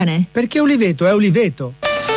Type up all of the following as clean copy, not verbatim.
Perché Uliveto è Uliveto.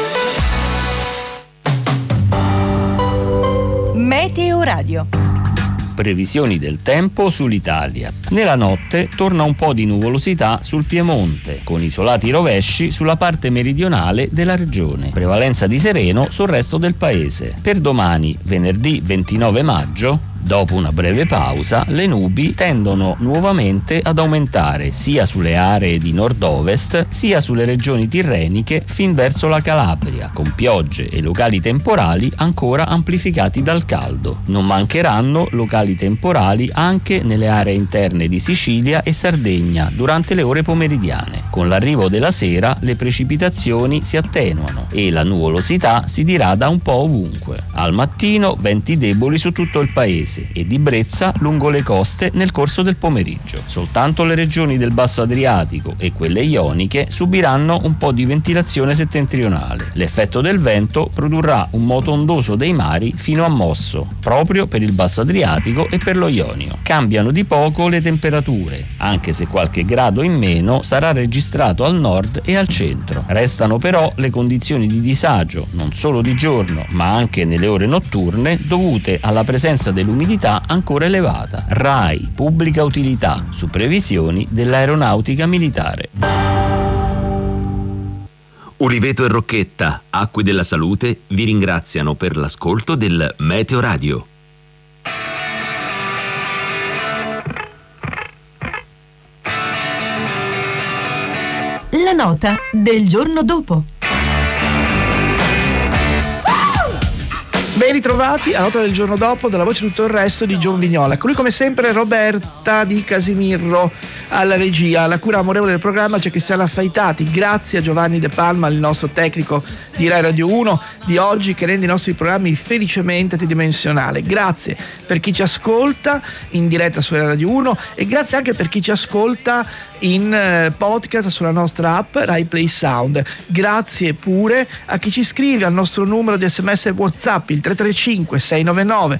Meteo Radio. Previsioni del tempo sull'Italia. Nella notte torna un po' di nuvolosità sul Piemonte, con isolati rovesci sulla parte meridionale della regione. Prevalenza di sereno sul resto del paese. Per domani, venerdì 29 maggio, dopo una breve pausa, le nubi tendono nuovamente ad aumentare sia sulle aree di nord-ovest sia sulle regioni tirreniche fin verso la Calabria, con piogge e locali temporali ancora amplificati dal caldo. Non mancheranno locali temporali anche nelle aree interne di Sicilia e Sardegna durante le ore pomeridiane. Con l'arrivo della sera le precipitazioni si attenuano e la nuvolosità si dirada un po' ovunque. Al mattino venti deboli su tutto il paese e di brezza lungo le coste nel corso del pomeriggio. Soltanto le regioni del Basso Adriatico e quelle ioniche subiranno un po' di ventilazione settentrionale. L'effetto del vento produrrà un moto ondoso dei mari fino a mosso, proprio per il Basso Adriatico e per lo Ionio. Cambiano di poco le temperature, anche se qualche grado in meno sarà registrato al nord e al centro. Restano però le condizioni di disagio, non solo di giorno, ma anche nelle ore notturne, dovute alla presenza dell'umidità ancora elevata. RAI, pubblica utilità, su previsioni dell'aeronautica militare. Uliveto e Rocchetta, Acque della Salute, vi ringraziano per l'ascolto del Meteo Radio. La nota del giorno dopo. Ben ritrovati a Nota del giorno dopo, dalla voce tutto il resto di John Vignola. Con lui come sempre Roberta Di Casimirro alla regia, alla cura amorevole del programma c'è Cristiana Affaitati. Grazie a Giovanni De Palma, il nostro tecnico di Rai Radio 1 di oggi, che rende i nostri programmi felicemente tridimensionali. Grazie per chi ci ascolta in diretta su Rai Radio 1 e grazie anche per chi ci ascolta in podcast sulla nostra app Rai Play Sound. Grazie pure a chi ci scrive al nostro numero di SMS e WhatsApp, il 335 699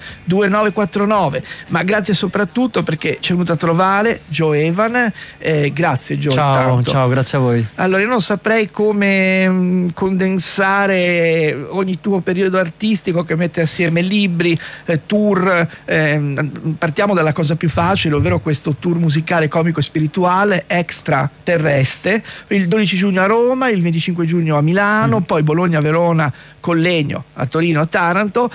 2949, ma grazie soprattutto perché ci è venuto a trovare Joe Evan. Grazie Joe. Ciao, grazie a voi. Allora, io non saprei come condensare ogni tuo periodo artistico che mette assieme libri, tour. Partiamo dalla cosa più facile, ovvero questo tour musicale comico e spirituale extraterrestre, il 12 giugno a Roma, il 25 giugno a Milano, poi Bologna, Verona, Collegno, a Torino, a Taranto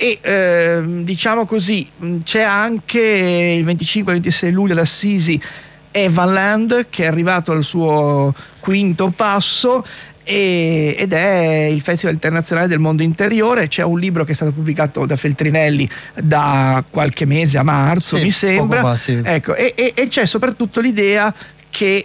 e diciamo così c'è anche il 25 e 26 luglio ad Assisi Evanland, che è arrivato al suo quinto passo ed è il Festival Internazionale del Mondo Interiore. C'è un libro che è stato pubblicato da Feltrinelli da qualche mese, a marzo mi sembra, poco fa, sì. Ecco, e c'è soprattutto l'idea che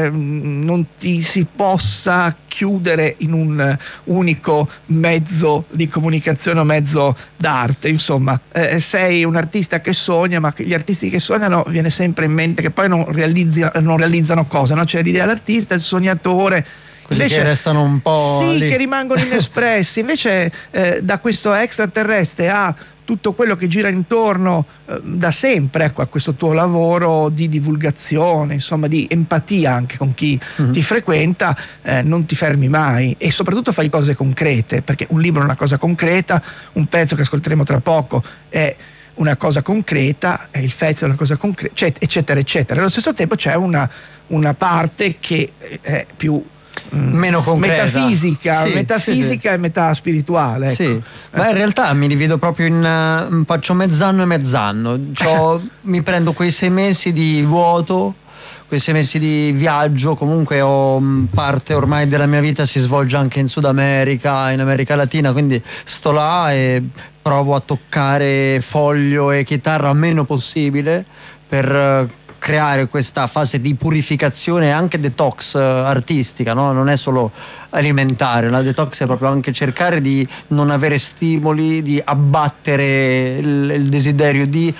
non ti si possa chiudere in un unico mezzo di comunicazione o mezzo d'arte. Insomma, sei un artista che sogna, ma gli artisti che sognano viene sempre in mente che poi non realizzano cosa, no? C'è l'idea dell'artista, il sognatore, quelli invece, che restano un po' sì, lì, che rimangono inespressi. Invece da questo extraterrestre a tutto quello che gira intorno da sempre, ecco, a questo tuo lavoro di divulgazione, insomma di empatia anche con chi ti frequenta, non ti fermi mai e soprattutto fai cose concrete, perché un libro è una cosa concreta, un pezzo che ascolteremo tra poco è una cosa concreta, il festival è una cosa concreta, eccetera eccetera. Allo stesso tempo c'è una parte che è più meno concreta, metafisica, sì. E metà spirituale, ecco. Sì, ma in realtà mi divido proprio faccio mezz'anno e mezz'anno. Mi prendo quei 6 mesi di vuoto, quei 6 mesi di viaggio. Comunque parte ormai della mia vita si svolge anche in Sud America, in America Latina, quindi sto là e provo a toccare foglio e chitarra meno possibile per creare questa fase di purificazione e anche detox artistica, no? Non è solo alimentare, la detox è proprio anche cercare di non avere stimoli, di abbattere il desiderio di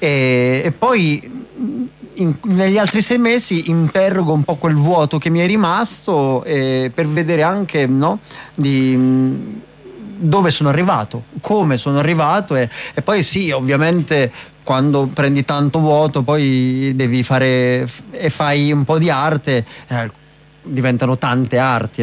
e poi negli altri 6 mesi interrogo un po' quel vuoto che mi è rimasto per vedere anche, no, di dove sono arrivato, come sono arrivato e poi sì, ovviamente quando prendi tanto vuoto poi devi fare e fai un po' di arte, diventano tante arti